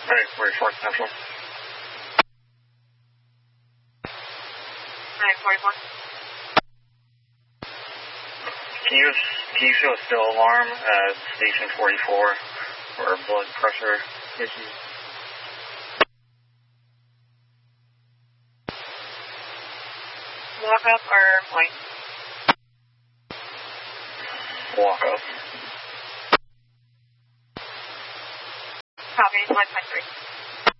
Alright, 44 Central. Alright, 44. Can you show a still alarm at station 44 for blood pressure issues? Walk up or point? Walk up. Copy, 1.3.